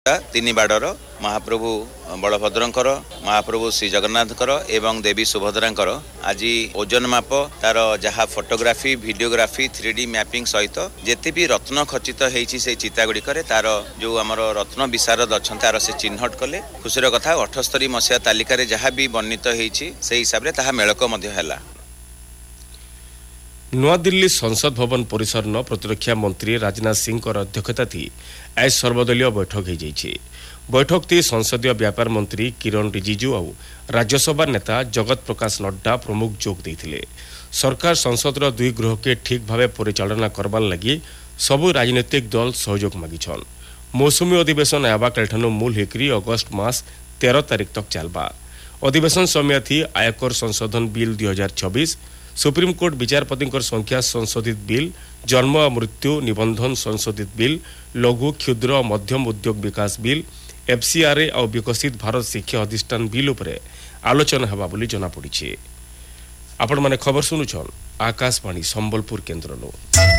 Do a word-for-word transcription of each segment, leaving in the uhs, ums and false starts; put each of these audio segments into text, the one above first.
तीन बाड़र महाप्रभु बलभद्रंकर महाप्रभु श्री जगन्नाथकर एवं देवी सुभद्रांकर आज ओजन माप तार जहाँ photography videography three D mapping सहित जेते भी रत्न खचित होईछि से चिता गुड़िक तार जो आमर रत्न विशारद अच्छा तार से चिन्हट कले खुशीर कथा अठस्तरी मसीहा तालिकार जहाँ भी वर्णित होईछि से हिसाब से ताहा मेलक मध्य हैला। नूआदिल्ली संसद भवन परिसर न प्रतिरक्षा मंत्री राजनाथ सिंह अध्यक्षता थी आज सर्वदलीय बैठक हो जाइए। बैठक थी संसदीय व्यापार मंत्री किरण रिजिजू और राज्यसभा नेता जगत प्रकाश नड्डा प्रमुख जोग देते। सरकार संसदर दुई गृह के ठीक भाव परिचालना करवार लगी सबु राजनीतिक दल सहयोग मागिछन। मौसुमी अधिवेशन आवाकालठानु मूल हेकरी अगस्ट मास तेरह तारीख तक चलबा। अधिवेशन समय थी आयकर संशोधन बिल दुई हजार छब्बीस सुप्रीमकोर्ट विचारपति संख्या संशोधित बिल जन्म और मृत्यु निबंधन संशोधित बिल लघु क्षुद्र और मध्यम उद्योग विकास बिल एफसीआरए और विकसित भारत शिक्षा अधिष्ठान बिल उपरे आलोचना हेबा बोली जना पड़ी। आपण माने खबर सुनुछन आकाशवाणी संबलपुर केन्द्र नो।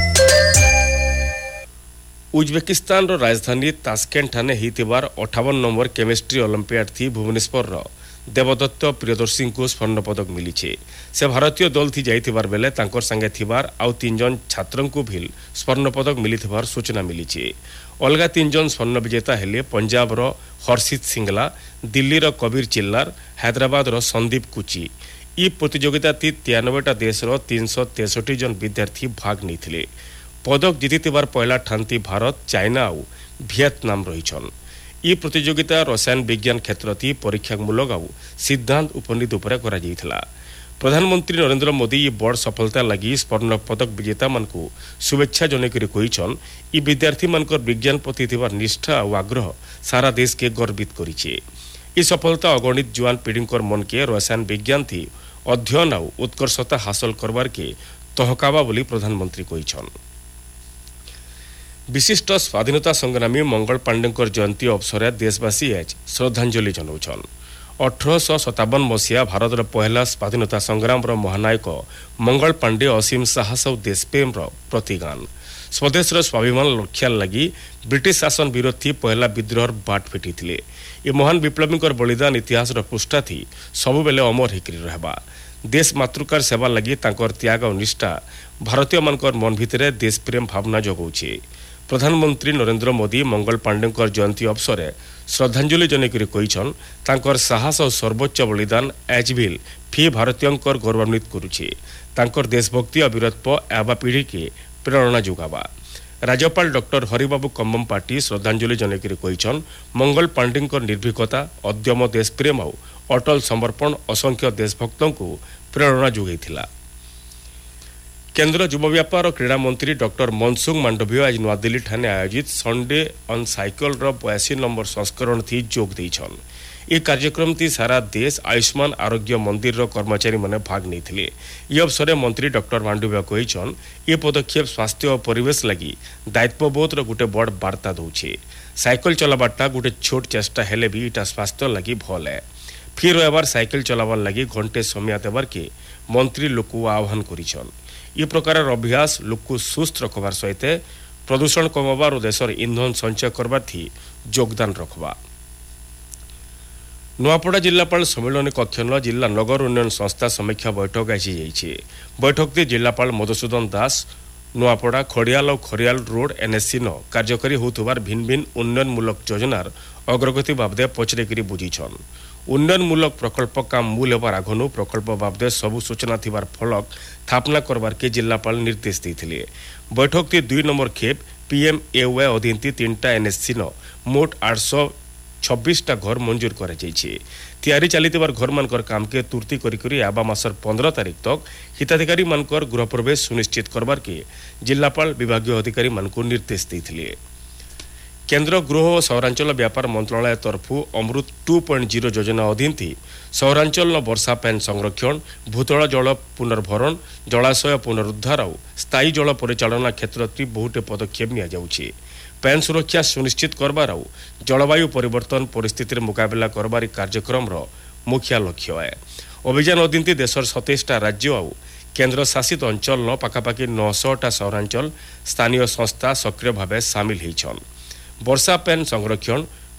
उज्बेकिस्तान रो राजधानी तास्केंट ठाने हितिबार अठावन नंबर केमिस्ट्री ओलंपियाड थी भुवनेश्वर रो देवदत्त प्रियदर्शी को स्वर्ण पदक मिली से भारतीय दल थी जाइथिबार बेले तांकर संगे थिबार आउ तीन जन छात्रन को भी स्वर्ण पदक मिली थिबार सूचना मिली। अलगा तीन जन स्वर्ण विजेता हेले पंजाब रो हर्षित सिंगला दिल्ली रो कबीर चिल्लार हैदराबाद रो संदीप कुची। ई प्रतियोगिता थी तिरानबेटा देश रो तीन सौ तेसठी जन विद्यार्थी भाग नहीं। पदक जीतिथिबार पहला ठान्ती भारत चाइना और वियतनाम रहीछन। ई प्रतियोगिता रसायन विज्ञान क्षेत्र थी परीक्षामूलक और सिद्धांत उपनीत उपर करा जायथिला। प्रधानमंत्री नरेंद्र मोदी ये बड़ सफलता लगी स्वर्ण पदक विजेता मान को शुभेच्छा जनकरी कहिछन। ई विद्यार्थी मानकर विज्ञान प्रति थिबा निष्ठा और आग्रह सारा देश के गर्वित करिछे। ई सफलता अगणित जुआन पीढ़ीकर मन के रसायन विज्ञान थी अध्ययन और उत्कर्षता हासिल करवार के तहकावा बोली प्रधानमंत्री कहिछन। विशिष्ट स्वाधीनता संग्रामी मंगल पांडेकर जयंती अवसर देशवासी आज श्रद्धांजलि जनाउछन। अठरश सतावन मसीहा भारत पहला स्वाधीनता संग्राम महानायक मंगल पांडे असीम साहस और देशप्रेम प्रतिगान स्वदेश स्वाभिमान रक्षा लगी ब्रिटिश शासन विरोध थी पहला विद्रोह बाट फिटी थे। ये महान विप्लवी बलिदान इतिहास पृष्ठा थी सबुबेले अमर होकर रहबा। देश मातृकार सेवा लगी तांकर त्याग और निष्ठा भारतीय मानकर मन भितर देशप्रेम भावना जगाउछे। प्रधानमंत्री नरेंद्र मोदी मंगल पांडेकर जयंती अवसर श्रद्धांजलि जनकरी कहिछन तांकर साहस और सर्वोच्च बलिदान आज भी फी भारतीयंकर गौरवान्वित करुछे। तांकर देशभक्ति और वीरत्व आवा पीढ़ी के प्रेरणा जोगावा। राज्यपाल डॉक्टर हरिबाबू कम्बम पार्टी श्रद्धांजलि जनकरी कहिछन मंगल पांडेकर निर्भीकता अद्यम देशप्रेम और अटल समर्पण असंख्य देशभक्तों को प्रेरणा जोगाइथिला। केंद्र युवा व्यापार और क्रीड़ा मंत्री डॉक्टर मनसुख मांडवीय आज नूआदिल्ली ठाने आयोजित संडे ऑन साइकिल रो बयासी नंबर संस्करण थी जोग देइछन। ये कार्यक्रम थी सारा देश आयुष्मान आरोग्य मंदिर रो कर्मचारी माने भाग नहीं। ये अवसर मंत्री डॉक्टर मांडवीय कहिछन ये पदक्षेप स्वास्थ्य और परिवेश लगी दायित्वबोध रो गुटे बड़ वार्ता दउछे। साइकिल चलाबाटा गुटे छोट चेष्टा हेले भी इटा स्वास्थ्य लगी भल है। फिर एबार साइकिल चलाबार लगी घंटे समय देवार के मंत्री लोक आह्वान करिछन। ये प्रकार अभ्यास लोक को सुस्थ रखबार सहित प्रदूषण कमाबार और देशर ईंधन संचय करबार थी योगदान रखबा। नुआपड़ा जिलापाल सम्मेलन कक्षन जिला नगर उन्नयन संस्था समीक्षा बैठक आसी जाइए। बैठक थी जिलापाल मधुसूदन दास नुआपड़ा खड़ियाल और खरियाल रोड एनएससी न कार्यकारी होतुबार भिन्न भिन्न उन्नयनमूलक योजनार अग्रगति बाबदे पचरेकरी बुझीछन। उन्नयनमूलक प्रकल्प काम मूल होबार आगनु प्रकल्प बाबदे सबु सूचना थिबार फलक स्थापना करबार के जिलापाल निर्देश देथिले। बैठक थी दुई नंबर खेप पीएम एवाई अधीन थी तीनटा एनएससी न मोट आठ सौ छब्बीस टा घर मंजूर कर तैयारी चली घर मानकर काम के तुर्ती करी आबा मासर पंद्रह तारीख तक हिताधिकारी मानकर गृह प्रवेश सुनिश्चित करबार के जिलापाल विभागीय अधिकारी मानक निर्देश देथिले। केंद्र गृह और सहरांचल व्यापार मंत्रालय तरफु अमृत टू पॉइंट जीरो योजना अधीन थी सहरांचल वर्षा पैन संरक्षण भूतल जल पुनर्भरण जलाशय पुनरुद्धार और स्थायी जल परिचालना क्षेत्र में बहुटे पदक्षेप निया जाउछि। पैन सुरक्षा सुनिश्चित करबार और जलवायु परिवर्तन परिस्थिति मुकाबला करबार कार्यक्रम मुख्य लक्ष्य है। अभियान अधीन थी देशर सतैशटा राज्य और केंद्र शासित अंचल न पाखापाखि नौशटा सहरांचल स्थानीय संस्था सक्रिय भाव सामिल होइछन। वर्षा पैन संरक्षण